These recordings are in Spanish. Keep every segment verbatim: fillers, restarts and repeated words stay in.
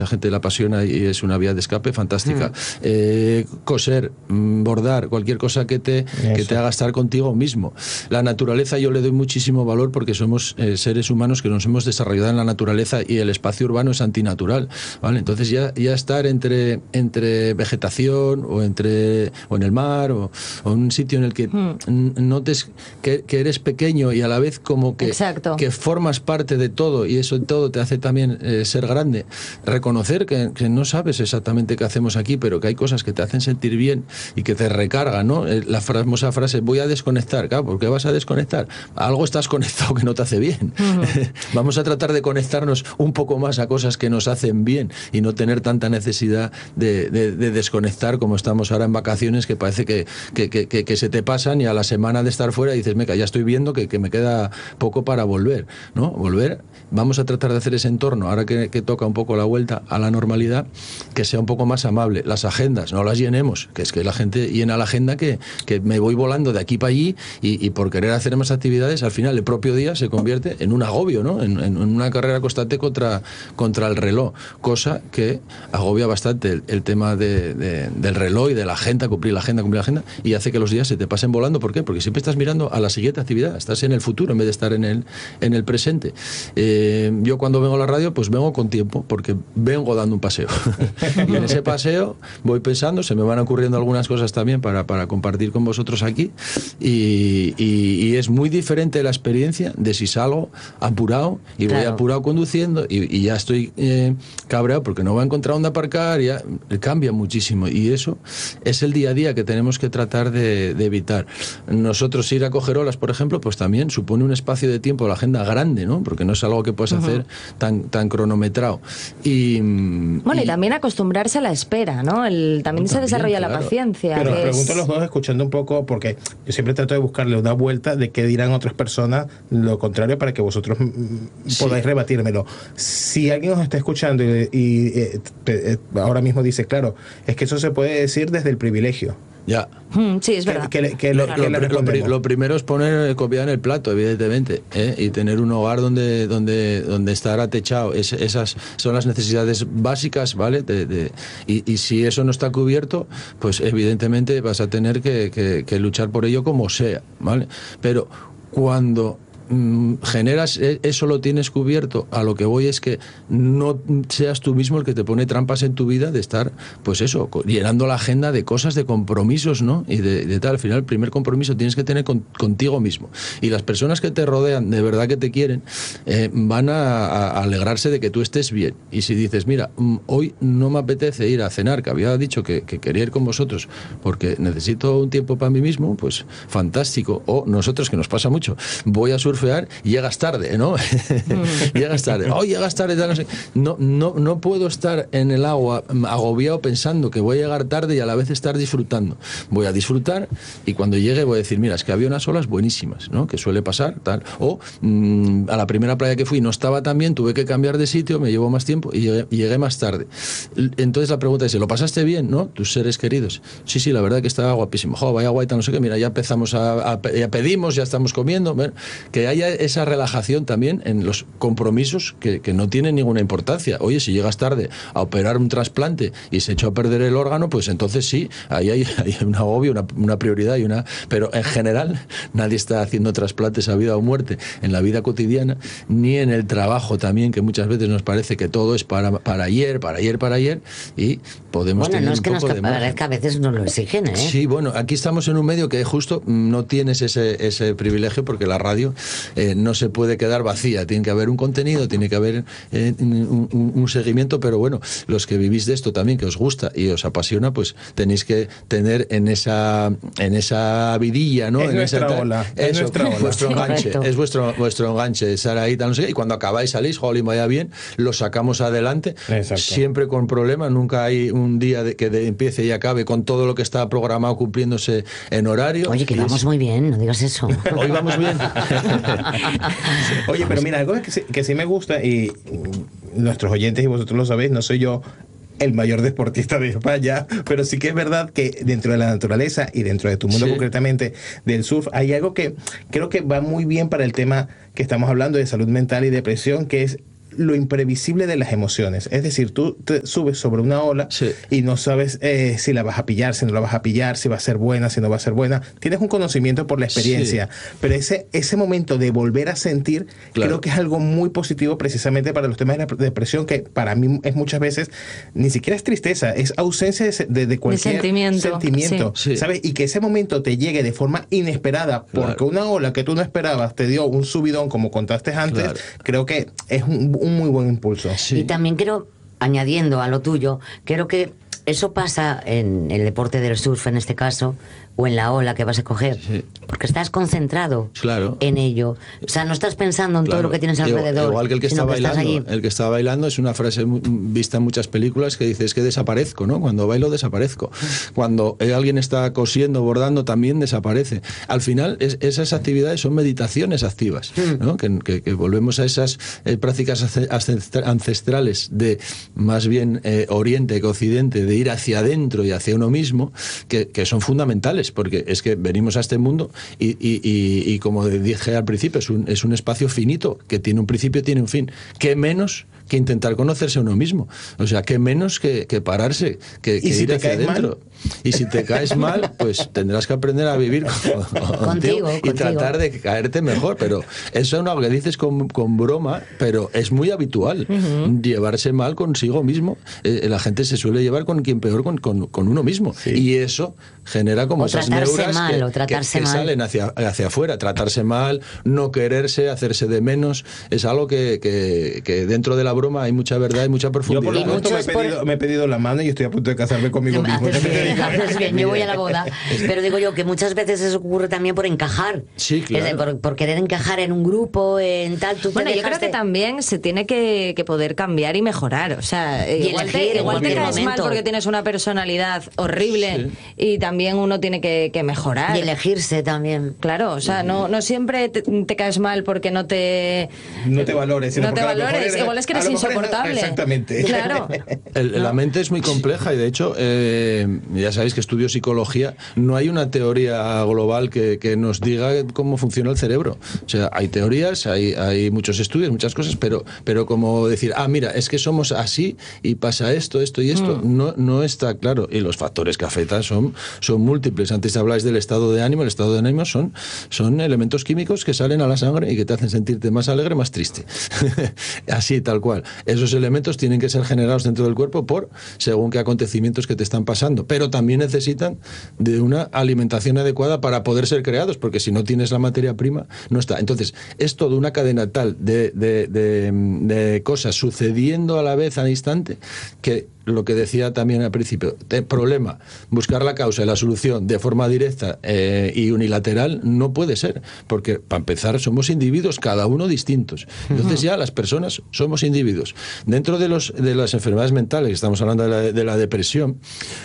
La gente la apasiona y es una vía de escape fantástica. Mm. Eh, coser, bordar, cualquier cosa que te, que te haga estar contigo mismo. La naturaleza yo le doy muchísimo valor porque somos eh, seres humanos que nos hemos desarrollado en la naturaleza y el espacio urbano es antinatural, ¿vale? Entonces ya, ya estar entre, entre vegetación o, entre, o en el mar o, o un sitio en el que mm. notes que, que eres pequeño y a la vez como que, que formas parte de todo y eso todo te hace también eh, ser grande. Reconocer que, que no sabes exactamente qué hacemos aquí, pero que hay cosas que te hacen sentir bien y que te recargan, ¿no? La famosa frase, voy a desconectar. Claro, ¿por qué vas a desconectar? Algo estás conectado que no te hace bien. Uh-huh. Vamos a tratar de conectarnos un poco más a cosas que nos hacen bien y no tener tanta necesidad de, de, de desconectar como estamos ahora en vacaciones, que parece que, que, que, que, que se te pasan y a la semana de estar fuera dices, meca, ya estoy viendo que, que me queda poco para volver, ¿no? Volver, vamos a tratar de hacer ese entorno, ahora que, que toca un poco la vuelta a la normalidad, que sea un poco más amable. Las agendas, no las llenemos, que es que la gente llena la agenda que, que me voy volando de aquí para allí y, y por querer hacer más actividades, al final el propio día se convierte en un agobio, ¿no? En, en una carrera constante contra, contra el reloj, cosa que agobia bastante el, el tema de, de, del reloj y de la agenda, cumplir la agenda, cumplir la agenda, y hace que los días se te pasen volando. ¿Por qué? Porque siempre estás mirando a la siguiente actividad, estás en el futuro en vez de estar en el, en el presente. Eh, yo cuando vengo a la radio, pues vengo con tiempo, porque vengo dando un paseo y en ese paseo voy pensando, se me van ocurriendo algunas cosas también para, para compartir con vosotros aquí y, y, y es muy diferente la experiencia de si salgo apurado y claro. voy apurado conduciendo y, y ya estoy eh, cabreado porque no voy a encontrar dónde aparcar, ya cambia muchísimo y eso es el día a día que tenemos que tratar de, de evitar. Nosotros ir a coger olas, por ejemplo, pues también supone un espacio de tiempo, la agenda grande, ¿no? Porque no es algo que puedes uh-huh. hacer tan, tan cronometrado. Y, bueno, y, y también acostumbrarse a la espera, ¿no? El, también, también se desarrolla claro. la paciencia. Pero os es... pregunto a los dos, escuchando un poco, porque yo siempre trato de buscarle una vuelta de qué dirán otras personas, lo contrario, para que vosotros sí. podáis rebatírmelo. Si alguien os está escuchando y, y eh, eh, ahora mismo dice, claro, es que eso se puede decir desde el privilegio. Ya. Mm, sí, es verdad. Que, que, que lo, lo, lo, lo, lo primero es poner comida en el plato, evidentemente, ¿eh? Y tener un hogar donde donde donde estar atechado. Es, esas son las necesidades básicas, ¿vale? De, de, y, y si eso no está cubierto, pues evidentemente vas a tener que, que, que luchar por ello como sea, ¿vale? Pero cuando generas, eso lo tienes cubierto, a lo que voy es que no seas tú mismo el que te pone trampas en tu vida de estar, pues eso, llenando la agenda de cosas, de compromisos, ¿no? Y de, de tal, al final el primer compromiso tienes que tener con, contigo mismo. Y las personas que te rodean, de verdad que te quieren, eh, van a, a alegrarse de que tú estés bien. Y si dices, mira, hoy no me apetece ir a cenar, que había dicho que, que quería ir con vosotros porque necesito un tiempo para mí mismo, pues fantástico. O nosotros, que nos pasa mucho, voy a surfear y llegas tarde, ¿no? llegas tarde. Oh, llegas tarde. No, sé. no, no, no puedo estar en el agua agobiado pensando que voy a llegar tarde y a la vez estar disfrutando. Voy a disfrutar y cuando llegue voy a decir, mira, es que había unas olas buenísimas, ¿no? Que suele pasar, tal. O mmm, a la primera playa que fui no estaba tan bien, tuve que cambiar de sitio, me llevó más tiempo y llegué, y llegué más tarde. Entonces la pregunta es, ¿lo pasaste bien, no? Tus seres queridos. Sí, sí, la verdad que estaba guapísimo. Jo, vaya guaita, no sé qué. Mira, ya empezamos a, a ya pedimos, ya estamos comiendo. Bueno, que haya esa relajación también en los compromisos que, que no tienen ninguna importancia. Oye, si llegas tarde a operar un trasplante y se echó a perder el órgano, pues entonces sí, ahí hay, hay un agobio, una, una prioridad y una... Pero en general nadie está haciendo trasplantes a vida o muerte en la vida cotidiana, ni en el trabajo también, que muchas veces nos parece que todo es para, para ayer, para ayer, para ayer, y podemos bueno, tener no es un que poco nos de parezca que a veces nos lo exigen, ¿eh? Sí, bueno, aquí estamos en un medio que justo no tienes ese, ese privilegio porque la radio eh, no se puede quedar vacía, tiene que haber un contenido, tiene que haber eh, un, un, un seguimiento, pero bueno, los que vivís de esto también, que os gusta y os apasiona, pues tenéis que tener en esa en esa vidilla, ¿no? Es en nuestra esa, ola, eso, es nuestra ola. Vuestro Sí, enganche, correcto. es vuestro vuestro enganche, estar ahí, tal, no sé qué, y cuando acabáis salís, jolín, vaya bien, lo sacamos adelante, Exacto. siempre con problemas, nunca hay un día de, que de, empiece y acabe con todo lo que está programado cumpliéndose en horario. Oye, que vamos muy bien, no digas eso. Hoy vamos bien. Oye, pero mira, algo que sí, que sí me gusta, y nuestros oyentes y vosotros lo sabéis, no soy yo el mayor deportista de España, pero sí que es verdad que dentro de la naturaleza y dentro de tu mundo, sí, concretamente del surf, hay algo que creo que va muy bien para el tema que estamos hablando de salud mental y depresión, que es lo imprevisible de las emociones. Es decir, tú te subes sobre una ola sí. y no sabes eh, si la vas a pillar, si no la vas a pillar, si va a ser buena, si no va a ser buena. Tienes un conocimiento por la experiencia, sí. pero ese, ese momento de volver a sentir, claro. creo que es algo muy positivo precisamente para los temas de la depresión, que para mí es muchas veces, ni siquiera es tristeza, es ausencia de, de, de cualquier de sentimiento, sentimiento sí. ¿sabes? Y que ese momento te llegue de forma inesperada, porque claro. una ola que tú no esperabas te dio un subidón, como contaste antes, claro. creo que es un, un muy buen impulso. Sí. Y también quiero, añadiendo a lo tuyo, creo que eso pasa en el deporte del surf, en este caso, o en la ola que vas a coger, sí. porque estás concentrado claro. en ello. O sea, no estás pensando en claro. todo lo que tienes alrededor. Igual que el que está que bailando. El que está bailando es una frase vista en muchas películas que dice, es que desaparezco, ¿no? Cuando bailo desaparezco. Cuando alguien está cosiendo, bordando, también desaparece. Al final, es, esas actividades son meditaciones activas, ¿no? Que, que, que volvemos a esas eh, prácticas ancestrales de más bien eh, Oriente que Occidente, de ir hacia adentro y hacia uno mismo, que, que son fundamentales, porque es que venimos a este mundo y, y, y, y como dije al principio, es un, es un espacio finito, que tiene un principio y tiene un fin. ¿Qué menos que intentar conocerse a uno mismo? O sea, ¿qué menos que, que pararse, que, que ¿Y si ir te hacia adentro? Mal? Y si te caes mal, pues tendrás que aprender a vivir con, contigo, contigo y contigo. tratar de caerte mejor. Pero eso es algo que dices con, con broma, pero es muy habitual. Uh-huh. Llevarse mal consigo mismo. Eh, la gente se suele llevar con quien peor, con, con, con uno mismo. Sí. Y eso genera como o esas tratarse neuras mal, que, o tratarse que, que mal. salen hacia, hacia afuera. Tratarse mal, no quererse, hacerse de menos. Es algo que, que, que dentro de la broma hay mucha verdad y mucha profundidad. Yo por lo pronto me he, pedido, por... me he pedido la mano y estoy a punto de casarme conmigo mismo. Haces bien, haces bien, yo voy a la boda. Pero digo yo que muchas veces eso ocurre también por encajar. Sí, claro. Es, por, por querer encajar en un grupo, en tal. Tú bueno, te yo creo que también se tiene que, que poder cambiar y mejorar. O sea, y igual elegir, te, igual te caes momento. mal porque tienes una personalidad horrible, sí. y también uno tiene que, que mejorar. Y elegirse también. Claro, o sea, no, no siempre te, te caes mal porque no te... No te valores. No te valores, eres, igual es que eres insoportable. Es, exactamente. Claro. El, ¿no? La mente es muy compleja y de hecho, eh, ya sabéis que estudio psicología, no hay una teoría global que, que nos diga cómo funciona el cerebro. O sea, hay teorías, hay, hay muchos estudios, muchas cosas, pero, pero como decir, ah, mira, es que somos así y pasa esto, esto y esto, mm. no, no está claro. Y los factores que afectan son, son múltiples. Antes habláis del estado de ánimo, el estado de ánimo son, son elementos químicos que salen a la sangre y que te hacen sentirte más alegre, más triste. Así, tal cual. Esos elementos tienen que ser generados dentro del cuerpo por según qué acontecimientos que te están pasando, pero también necesitan de una alimentación adecuada para poder ser creados, porque si no tienes la materia prima, no está. Entonces, es toda una cadena tal de, de, de, de cosas sucediendo a la vez al instante, que lo que decía también al principio, el problema, buscar la causa y la solución de forma directa eh, y unilateral no puede ser, porque para empezar somos individuos, cada uno distintos. Entonces ya las personas somos individuos. Dentro de, los, de las enfermedades mentales, estamos hablando de la, de la depresión,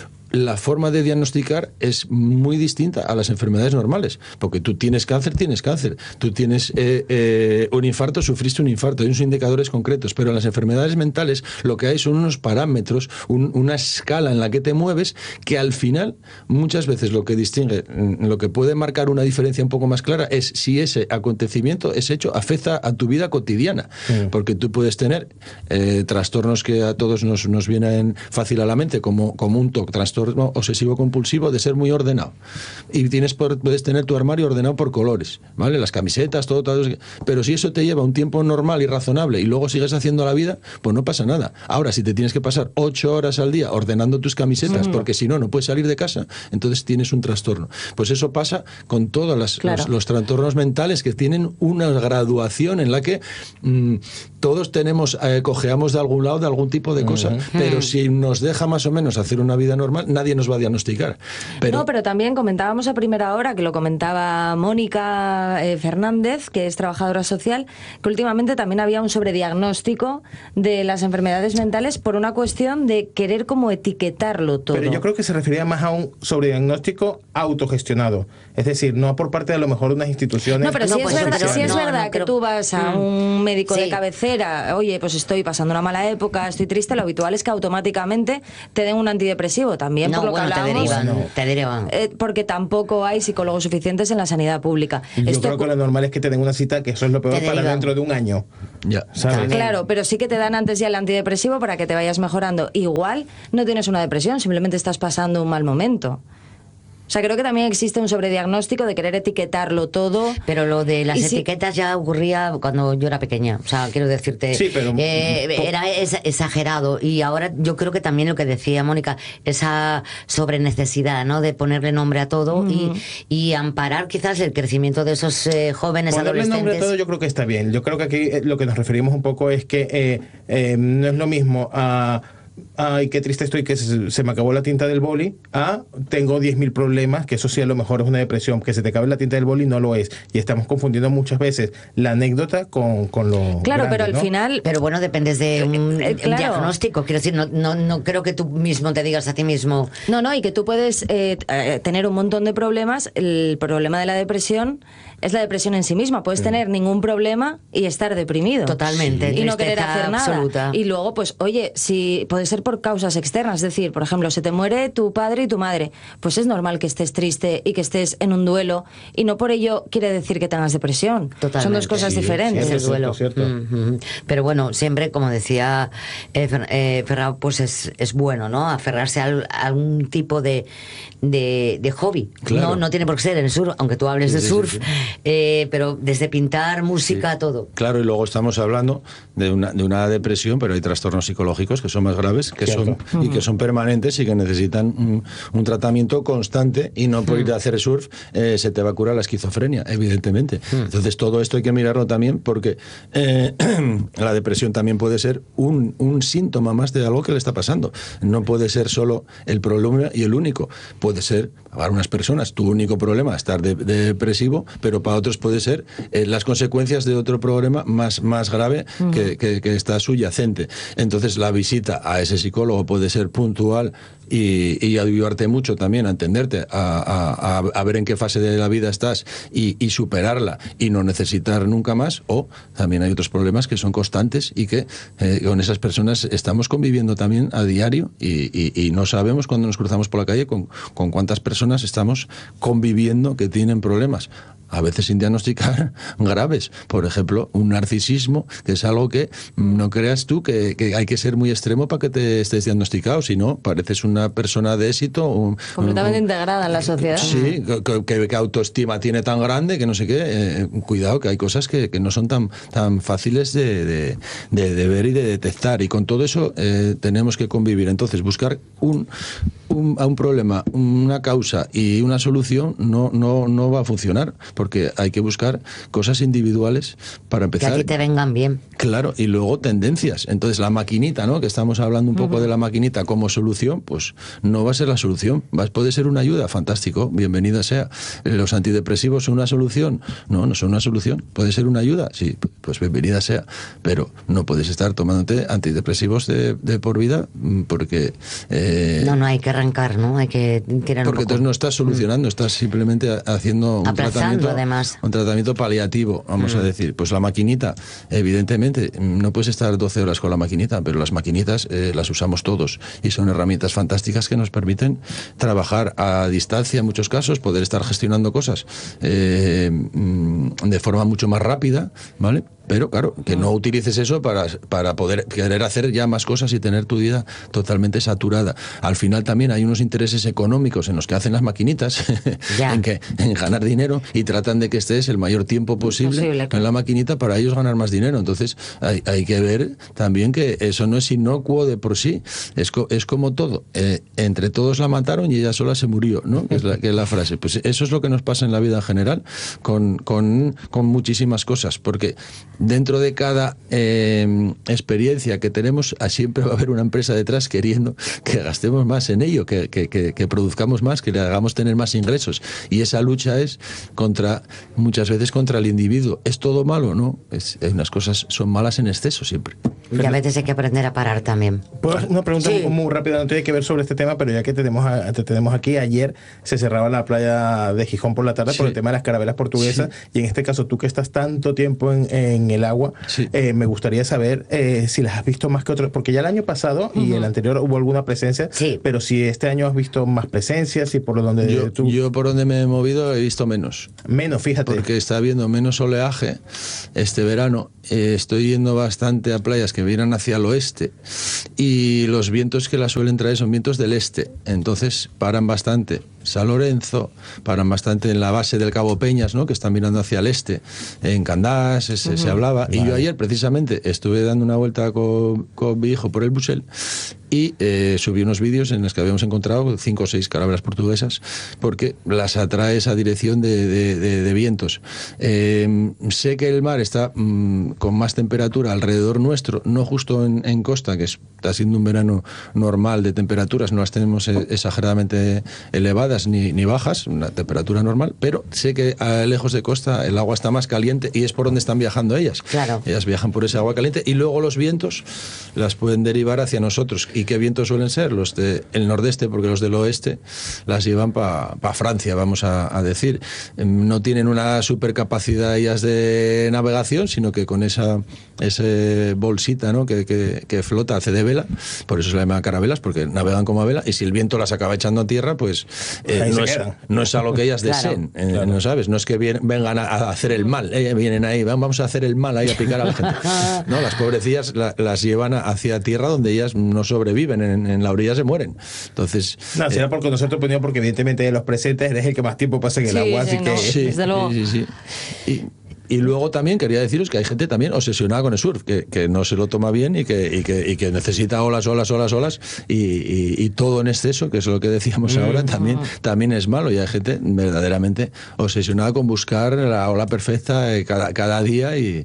la forma de diagnosticar es muy distinta a las enfermedades normales, porque tú tienes cáncer, tienes cáncer, tú tienes eh, eh, un infarto, sufriste un infarto, hay unos indicadores concretos, pero en las enfermedades mentales lo que hay son unos parámetros, un, una escala en la que te mueves, que al final muchas veces lo que distingue, lo que puede marcar una diferencia un poco más clara es si ese acontecimiento, ese hecho afecta a tu vida cotidiana, sí. Porque tú puedes tener eh, trastornos que a todos nos, nos vienen fácil a la mente, como, como un T O C, trastorno obsesivo-compulsivo de ser muy ordenado. Y tienes por, puedes tener tu armario ordenado por colores, ¿vale? Las camisetas, todo, todo. Pero si eso te lleva un tiempo normal y razonable y luego sigues haciendo la vida, pues no pasa nada. Ahora, si te tienes que pasar ocho horas al día ordenando tus camisetas, mm. porque si no, no puedes salir de casa, entonces tienes un trastorno. Pues eso pasa con todos las, claro. los, los trastornos mentales, que tienen una graduación en la que mmm, todos tenemos, eh, cojeamos de algún lado de algún tipo de cosa, mm. pero si nos deja más o menos hacer una vida normal, nadie nos va a diagnosticar. Pero... No, pero también comentábamos a primera hora, que lo comentaba Mónica eh, Fernández, que es trabajadora social, que últimamente también había un sobrediagnóstico de las enfermedades mentales por una cuestión de querer como etiquetarlo todo. Pero yo creo que se refería más a un sobrediagnóstico autogestionado. Es decir, no por parte de a lo mejor unas instituciones... No, pero no, si pues es verdad, si es no, verdad no, que pero... tú vas a un médico sí. de cabecera, oye, pues estoy pasando una mala época, estoy triste, lo habitual es que automáticamente te den un antidepresivo también. también, No, por lo bueno, que te hablábamos, derivan, No. te derivan. eh, porque tampoco hay psicólogos suficientes en la sanidad pública. Yo Esto creo que lo normal es que te den una cita, que eso es lo peor Te para derivan. dentro de un año. Ya. ¿Sabes? También. Claro, pero sí que te dan antes ya el antidepresivo para que te vayas mejorando. Igual no tienes una depresión, simplemente estás pasando un mal momento. O sea, creo que también existe un sobrediagnóstico de querer etiquetarlo todo. Pero lo de las Y si- etiquetas ya ocurría cuando yo era pequeña. O sea, quiero decirte, Sí, pero- eh, era es- exagerado. Y ahora yo creo que también lo que decía Mónica, esa sobrenecesidad, ¿no? De ponerle nombre a todo y, y amparar quizás el crecimiento de esos eh, jóvenes Ponerle nombre a adolescentes. todo yo creo que está bien. Yo creo que aquí eh, lo que nos referimos un poco es que eh, eh, no es lo mismo a... Ay, qué triste estoy que se, se me acabó la tinta del boli. Ah, tengo diez mil problemas, que eso sí a lo mejor es una depresión. Que se te acabe la tinta del boli no lo es. Y estamos confundiendo muchas veces la anécdota con, con lo Claro, grande, pero al ¿no? final... Pero bueno, dependes de un eh, claro. diagnóstico. Quiero decir, no, no, no creo que tú mismo te digas a ti mismo. No, no, y que tú puedes eh, eh, tener un montón de problemas. El problema de la depresión es la depresión en sí misma. Puedes tener ningún problema y estar deprimido. Totalmente, Y no querer tristeza hacer nada. absoluta. Y luego, pues, oye, si puede ser por causas externas. Es decir, por ejemplo, se te muere tu padre y tu madre. Pues es normal que estés triste y que estés en un duelo. Y no por ello quiere decir que tengas depresión. Totalmente. Son dos cosas Sí, diferentes. Es el cierto, duelo. cierto. Mm, mm. Pero bueno, siempre, como decía eh, Fer- eh, Ferran, pues es, es bueno, ¿no? Aferrarse a, al- a algún tipo de, de, de hobby. Claro. No, no tiene por qué ser en el surf, aunque tú hables Sí, de sí, surf, sí, sí. eh, pero desde pintar, música, Sí. todo. Claro, y luego estamos hablando de una, de una depresión, pero hay trastornos psicológicos que son más graves que son, Cierto. y que son permanentes y que necesitan un, un tratamiento constante, y no por ir a hacer surf eh, se te va a curar la esquizofrenia, evidentemente. Entonces todo esto hay que mirarlo también, porque eh, la depresión también puede ser un, un síntoma más de algo que le está pasando. No puede ser solo el problema y el único. Puede ser, para unas personas, tu único problema estar de- de depresivo, pero para otros puede ser eh, las consecuencias de otro problema más, más grave que, que- que está subyacente. Entonces la visita a ese psicólogo puede ser puntual y, y ayudarte mucho también a entenderte, a, a- a- a ver en qué fase de la vida estás y, y superarla y no necesitar nunca más. O también hay otros problemas que son constantes y que eh, con esas personas estamos conviviendo también a diario y, y- y no sabemos cuando nos cruzamos por la calle con, con cuántas personas estamos conviviendo que tienen problemas, a veces sin diagnosticar, graves. Por ejemplo, un narcisismo, que es algo que mm, no creas tú que, que hay que ser muy extremo para que te estés diagnosticado, si no, pareces una persona de éxito. Un, Completamente un- integrada en la sociedad. Sí, que, que- que autoestima tiene tan grande que no sé qué. Eh, cuidado, que hay cosas que, que no son tan, tan fáciles de, de- de- de ver y de detectar. Y con todo eso eh, tenemos que convivir. Entonces, buscar un, un- a un problema, una causa y una solución no, no, no va a funcionar, porque hay que buscar cosas individuales para Que empezar. a ti te vengan bien. Claro, y luego tendencias. Entonces la maquinita, ¿no? Que estamos hablando un poco de la maquinita como solución, pues no va a ser la solución. Va, puede ser una ayuda, fantástico, bienvenida sea. ¿Los antidepresivos son una solución? No, no son una solución. ¿Puede ser una ayuda? Sí, pues bienvenida sea. Pero no puedes estar tomándote antidepresivos de, de por vida mm, porque... eh, No, no, hay que arrancar, ¿no? Hay que tirar un porque poco. entonces no estás solucionando, estás simplemente ha- haciendo un Aplazando, tratamiento, además. un tratamiento paliativo, vamos a decir. Pues la maquinita, evidentemente, no puedes estar doce horas con la maquinita, pero las maquinitas eh, las usamos todos y son herramientas fantásticas que nos permiten trabajar a distancia en muchos casos, poder estar gestionando cosas eh, mm, de forma mucho más rápida, ¿vale? Pero claro, que no utilices eso para, para poder querer hacer ya más cosas y tener tu vida totalmente saturada. Al final también hay unos intereses económicos en los que hacen las maquinitas, Ya. en, que, en ganar dinero, y tratan de que estés el mayor tiempo posible, Posible, claro. en la maquinita para ellos ganar más dinero. Entonces hay, hay que ver también que eso no es inocuo de por sí, es, co- es como todo. Eh, entre todos la mataron y ella sola se murió, ¿no? Que es la, que es la frase. Pues eso es lo que nos pasa en la vida en general con, con, con muchísimas cosas, porque dentro de cada eh, experiencia que tenemos, ah, siempre va a haber una empresa detrás queriendo que gastemos más en ello, que, que, que, que produzcamos más, que le hagamos tener más ingresos. Y esa lucha es contra, muchas veces contra el individuo. ¿Es todo malo? No. Es, unas cosas son malas en exceso siempre. Y a veces hay que aprender a parar también. Pues una pregunta Sí. muy rápida, no tiene que ver sobre este tema, pero ya que tenemos a- te tenemos aquí, ayer se cerraba la playa de Gijón por la tarde Sí. por el tema de las carabelas portuguesas, y en este caso tú que estás tanto tiempo en, en el agua, Sí. eh, me gustaría saber eh, si las has visto más que otros, porque ya el año pasado y el anterior hubo alguna presencia, Sí. pero sí este año has visto más presencia, si por donde yo, tú... Yo por donde me he movido he visto menos. Menos, fíjate. Porque está habiendo menos oleaje este verano. Eh, estoy yendo bastante a playas que vienen hacia el oeste y los vientos que la suelen traer son vientos del este. Entonces paran bastante. San Lorenzo, paran bastante en la base del Cabo Peñas, ¿no? Que están mirando hacia el este. En Candás se, uh-huh. se hablaba. Vale. Y yo ayer precisamente estuve dando una vuelta con, con mi hijo por el Buxell y eh, subí unos vídeos en los que habíamos encontrado cinco o seis carabelas portuguesas porque las atrae esa dirección de, de, de, de vientos. Eh, sé que el mar está mmm, con más temperatura alrededor nuestro, no justo en, en costa, que está siendo un verano normal de temperaturas, no las tenemos exageradamente elevadas ni, ni bajas, una temperatura normal, pero sé que a, lejos de costa el agua está más caliente y es por donde están viajando ellas. Claro. Ellas viajan por ese agua caliente y luego los vientos las pueden derivar hacia nosotros. ¿Y qué vientos suelen ser? Los del nordeste, porque los del oeste las llevan para pa Francia, vamos a, a decir. No tienen una supercapacidad ellas de navegación, sino que con esa ese bolsita, ¿no? que, que, que flota, hace de vela, por eso se le llaman carabelas, porque navegan como a vela, y si el viento las acaba echando a tierra, pues eh, no, es, no es algo que ellas deseen, claro, eh, claro. no sabes, no es que vienen, vengan a, a hacer el mal, eh, vienen ahí, vamos a hacer el mal ahí a picar a la gente. No, las pobrecillas la, las llevan hacia tierra donde ellas no sobreviven, en, en la orilla se mueren. Entonces, no, eh, será porque nosotros opinión, porque evidentemente de los presentes eres el que más tiempo pasa en el sí, agua, sí, así no, que sí, desde luego. Sí, sí, sí. Y, Y luego también quería deciros que hay gente también obsesionada con el surf, que, que no se lo toma bien y que, y que, y que necesita olas, olas, olas, olas, y, y, y todo en exceso, que es lo que decíamos mm. ahora, también, también es malo. Y hay gente verdaderamente obsesionada con buscar la ola perfecta cada, cada día y,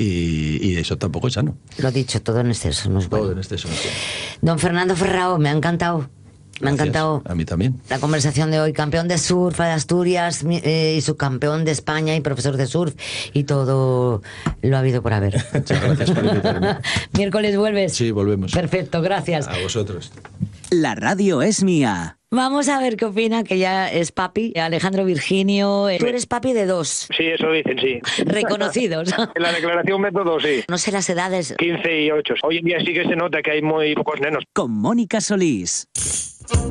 y, y eso tampoco es sano. Lo dicho, todo en exceso, no es bueno. Todo en exceso. Don Fernando Ferrao, me ha encantado. Me ha encantado. A mí también. La conversación de hoy. Campeón de surf de Asturias eh, y subcampeón de España y profesor de surf y todo lo ha habido por haber. Muchas gracias por invitarme. Miércoles vuelves. Sí, volvemos. Perfecto, gracias. A vosotros. La radio es mía. Vamos a ver qué opina, que ya es papi, Alejandro Virginio. Tú eres papi de dos. Sí, eso dicen, sí. Reconocidos. En la declaración meto dos, sí. No sé las edades. quince y ocho. Hoy en día sí que se nota que hay muy pocos nenos. Con Mónica Solís.